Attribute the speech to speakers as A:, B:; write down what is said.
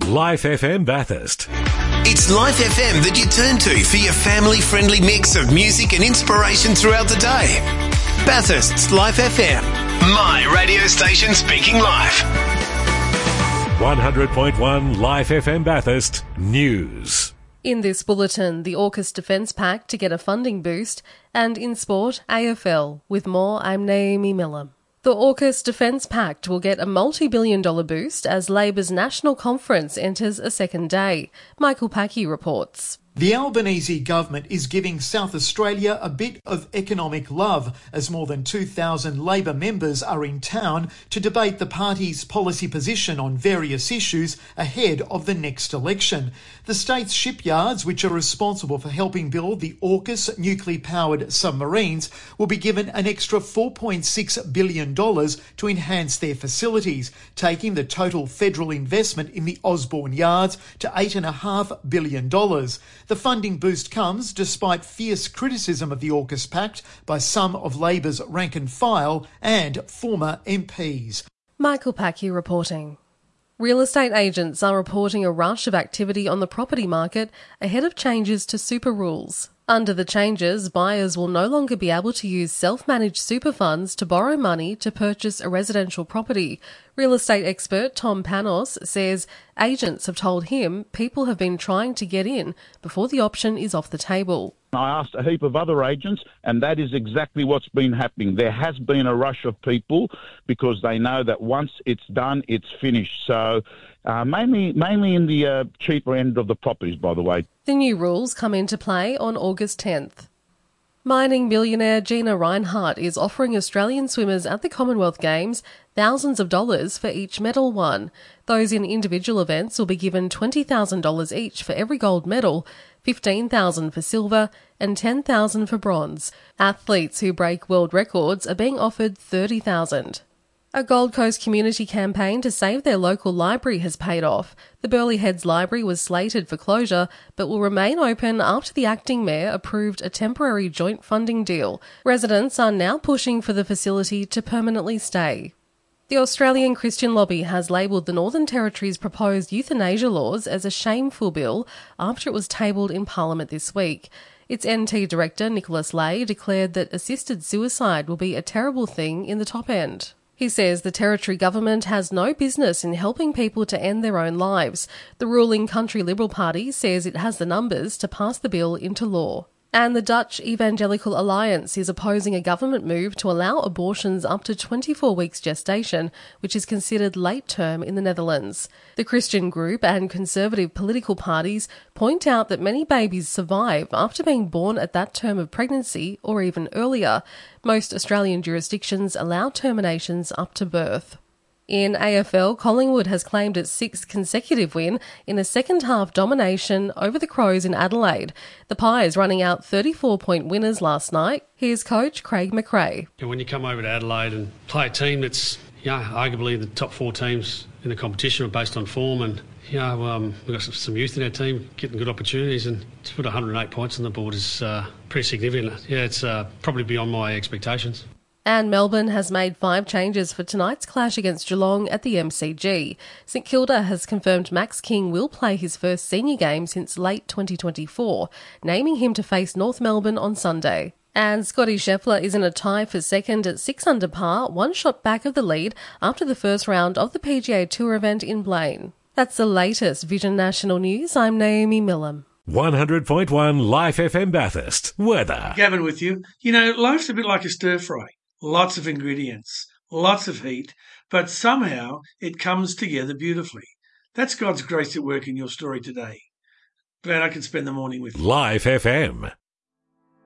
A: Life FM Bathurst.
B: It's Life FM that you turn to for your family-friendly mix of music and inspiration throughout the day. Bathurst's Life FM. My radio station speaking life.
A: 100.1 Life FM Bathurst News.
C: In this bulletin, the AUKUS Defence Pact to get a funding boost, and in sport, AFL. With more, I'm Naomi Miller. The AUKUS Defence Pact will get a multi-billion-dollar boost as Labor's national conference enters a second day. Michael Packey reports.
D: The Albanese government is giving South Australia a bit of economic love as more than 2,000 Labor members are in town to debate the party's policy position on various issues ahead of the next election. The state's shipyards, which are responsible for helping build the AUKUS nuclear-powered submarines, will be given an extra $4.6 billion to enhance their facilities, taking the total federal investment in the Osborne yards to $8.5 billion. The funding boost comes despite fierce criticism of the AUKUS Pact by some of Labor's rank and file and former MPs.
C: Michael Packey reporting. Real estate agents are reporting a rush of activity on the property market ahead of changes to super rules. Under the changes, buyers will no longer be able to use self-managed super funds to borrow money to purchase a residential property. Real estate expert Tom Panos says agents have told him people have been trying to get in before the option is off the table.
E: I asked a heap of other agents, and that is exactly what's been happening. There has been a rush of people because they know that once it's done, it's finished. So mainly in the cheaper end of the properties, by the way.
C: The new rules come into play on August 10th. Mining billionaire Gina Rinehart is offering Australian swimmers at the Commonwealth Games thousands of dollars for each medal won. Those in individual events will be given $20,000 each for every gold medal, $15,000 for silver and $10,000 for bronze. Athletes who break world records are being offered $30,000. A Gold Coast community campaign to save their local library has paid off. The Burleigh Heads Library was slated for closure, but will remain open after the acting mayor approved a temporary joint funding deal. Residents are now pushing for the facility to permanently stay. The Australian Christian Lobby has labelled the Northern Territory's proposed euthanasia laws as a shameful bill after it was tabled in Parliament this week. Its NT director, Nicholas Lay, declared that assisted suicide will be a terrible thing in the top end. He says the Territory government has no business in helping people to end their own lives. The ruling Country Liberal Party says it has the numbers to pass the bill into law. And the Dutch Evangelical Alliance is opposing a government move to allow abortions up to 24 weeks gestation, which is considered late term in the Netherlands. The Christian group and conservative political parties point out that many babies survive after being born at that term of pregnancy or even earlier. Most Australian jurisdictions allow terminations up to birth. In AFL, Collingwood has claimed its sixth consecutive win in a second-half domination over the Crows in Adelaide. The Pies running out 34-point winners last night. Here's coach Craig McRae.
F: When you come over to Adelaide and play a team that's arguably the top four teams in the competition based on form, and we've got some youth in our team getting good opportunities, and to put 108 points on the board is pretty significant. Yeah, it's probably beyond my expectations.
C: And Melbourne has made 5 changes for tonight's clash against Geelong at the MCG. St Kilda has confirmed Max King will play his first senior game since late 2024, naming him to face North Melbourne on Sunday. And Scotty Scheffler is in a tie for second at 6 under par, 1 shot back of the lead after the first round of the PGA Tour event in Blaine. That's the latest Vision National News. I'm Naomi Millam.
A: 100.1 Life FM Bathurst. Weather.
G: Gavin with you. You know, life's a bit like a stir fry. Lots of ingredients, lots of heat, but somehow it comes together beautifully. That's God's grace at work in your story today. Glad I can spend the morning with you.
A: Life FM.